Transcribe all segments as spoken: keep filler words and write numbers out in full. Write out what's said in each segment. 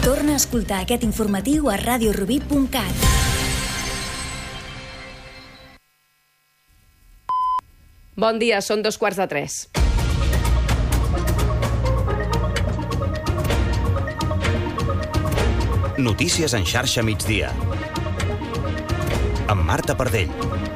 Torna a escoltar aquest informatiu a radio rubí punt cat. Bon dia, són dos quarts de tres. Notícies en xarxa migdia. Amb Marta Pardell.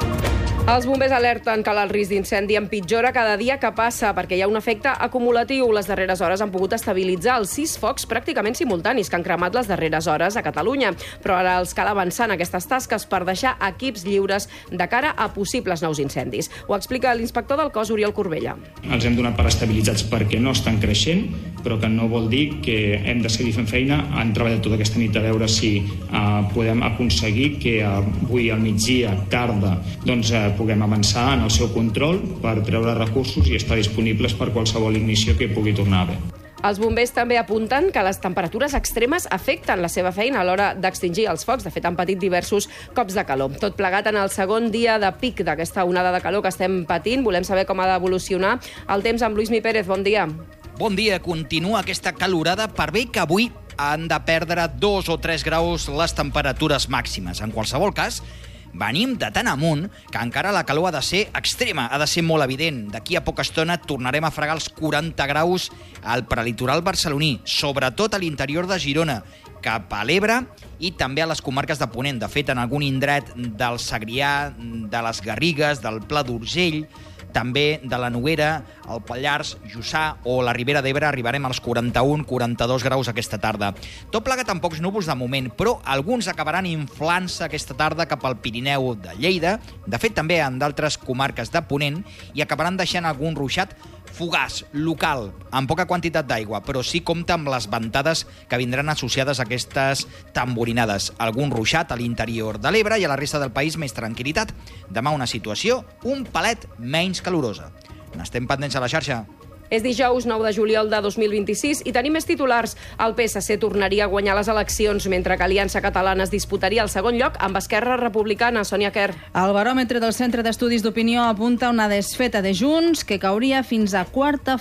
Els bombers alerten que el risc d'incendi empitjora cada dia que passa perquè hi ha un efecte acumulatiu. Les darreres hores han pogut estabilitzar els sis focs pràcticament simultanis que han cremat les darreres hores a Catalunya. Però ara els cal avançar en aquestes tasques per deixar equips lliures de cara a possibles nous incendis. Ho explica l'inspector del cos, Oriol Corbella. Els hem donat per estabilitzats perquè no estan creixent, però que no vol dir que hem de seguir fent feina. Han treballat tota aquesta nit a veure si uh, podem aconseguir que uh, avui al migdia, tarda, doncs uh, puguem avançar en el seu control per treure recursos i estar disponibles per qualsevol ignició que pugui tornar a haver. Els bombers també apunten que les temperatures extremes afecten la seva feina a l'hora d'extingir els focs. De fet, han patit diversos cops de calor. Tot plegat en el segon dia de pic d'aquesta onada de calor que estem patint. Volem saber com ha d'evolucionar el temps amb Luismi Pérez. Bon dia. Bon dia. Continua aquesta calorada per bé que avui han de perdre dos o tres graus les temperatures màximes. En qualsevol cas, venim de tan amunt que encara la calor ha de ser extrema, ha de ser molt evident. D'aquí a poca estona tornarem a fregar els quaranta graus al prelitoral barceloní, sobretot a l'interior de Girona, cap a l'Ebre i també a les comarques de Ponent. De fet, en algun indret del Segrià, de les Garrigues, del Pla d'Urgell, també de la Noguera, el Pallars, Jussà o la Ribera d'Ebre arribarem als quaranta-un quaranta-dos graus aquesta tarda. Tot plegat amb pocs núvols de moment, però alguns acabaran inflant-se aquesta tarda cap al Pirineu de Lleida, de fet també en d'altres comarques de Ponent, i acabaran deixant algun ruixat fugaç, local, amb poca quantitat d'aigua, però sí compta amb les ventades que vindran associades a aquestes tamborinades. Algun ruixat a l'interior de l'Ebre i a la resta del país més tranquil·litat. Demà una situació un palet menys calorosa. N'estem pendents a la xarxa. És dijous nou de juliol de dos mil vint-i-sis i tenim més titulars. El P S C tornaria a guanyar les eleccions, mentre que Aliança Catalana es disputaria el segon lloc amb Esquerra Republicana. Sònia Quer. El baròmetre del Centre d'Estudis d'Opinió apunta una desfeta de Junts que cauria fins a quarta